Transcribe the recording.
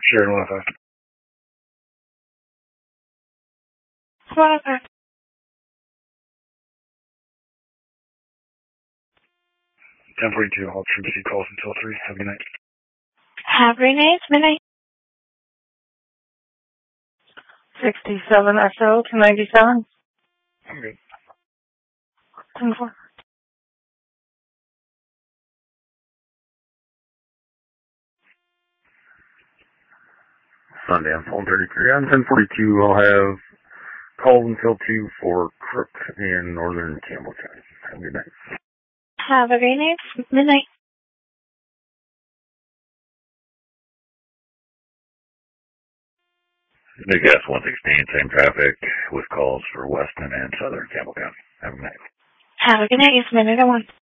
Shared Wi-Fi. 1042, all troops receive calls until 3. Have a good night. Have a great night. Midnight. 67 SO to 97. I'm good. 10-4. Sunday on phone 33 on 1042. I'll have calls until 2 for Crook in northern Campbell County. Have a good night. Have a great night. Midnight. New Gas 116, same traffic with calls for western and southern Campbell County. Have a good night. Have a good night. It's Midnight at 1.